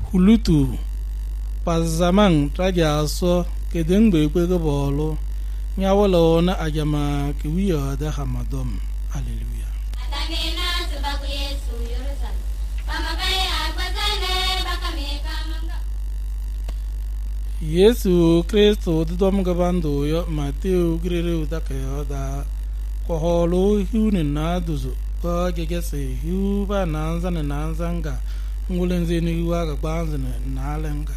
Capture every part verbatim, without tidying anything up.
hulutu pazamang traja so kedeng be kwe bolo nyawolo na ajama kiwiya da hamadom. Hallelujah. Yesu Kristo dom gabando yo Mateo grere udakayo da koholo hiune na duzu ba gegese hiu ba nanza na nanzanga ngulenze ni wa ga banza na lenga.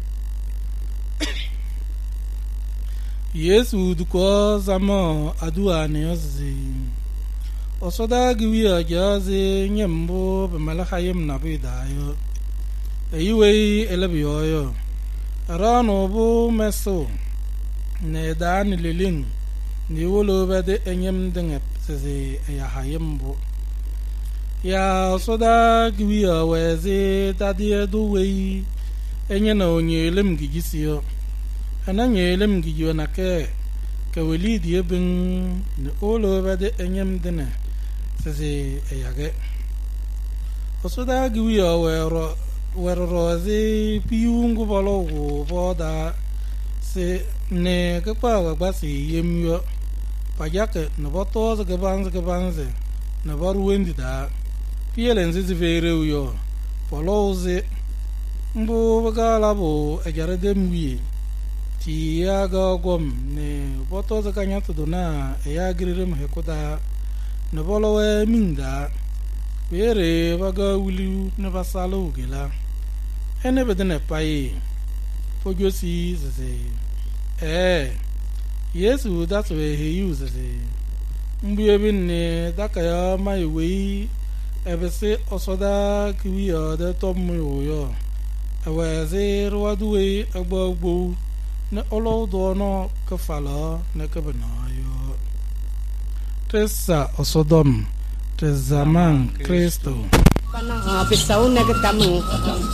Yesu duko zama adua ne yozi osoda giwiya jaze nyembo be malahayem na bidayo eyiwe elebiyo rano bu meso ne dan lilin ni wolo bade enyem dinga seze ya hayembo ya soda giwiya weze tadie duwe enyena onyelem gigisiyo ananyelem gigiyo na ke ke welidi ebin ne wolo bade enyem dina seze yage osoda giwiya wero werrozi piungu bolo wo boda se ne ke pa ga basi yemyo pajake ne boto ze ke banze ke banze ne baru wendi da pielen ze vere uyo poloze mbo bagala bo ajare demwi ti ya ga gom ne boto ze kanyatu dona ya girirem hekoda ne bolo we minda were baga wuli ne basalo gela ene bedene pai pojosi zeze eh Yesu that's where he uses it mbu ebinne dakaya mai we ebese osoda kiwiya de tomu yo aweze rwaduwe agbagbo ne olodo no kafala ne kabanayo Tresa osodom Tezaman Kristo. Kana habis tahun nak ketemu.